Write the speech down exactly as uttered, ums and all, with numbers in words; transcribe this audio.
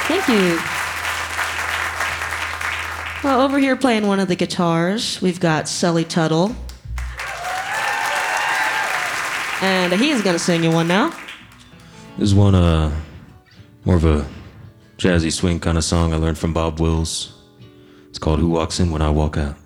Thank you. Well, over here playing one of the guitars, we've got Sully Tuttle. And he is going to sing you one now. This is one, uh, more of a jazzy swing kind of song I learned from Bob Wills. It's called Who Walks In When I Walk Out.